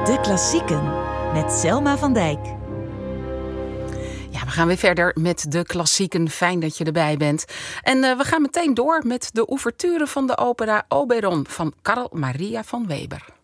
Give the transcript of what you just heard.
De Klassieken met Selma van Dijk. Ja, we gaan weer verder met de klassieken. Fijn dat je erbij bent. En we gaan meteen door met de ouverture van de opera Oberon van Carl Maria von Weber.